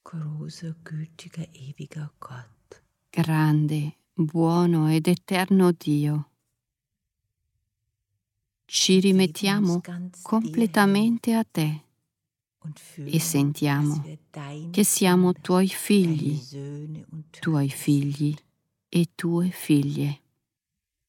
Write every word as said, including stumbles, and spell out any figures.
großer, gütiger, ewiger Gott. Grande, buono ed eterno Dio, ci rimettiamo completamente a te e sentiamo che siamo tuoi figli, tuoi figli e tue figlie.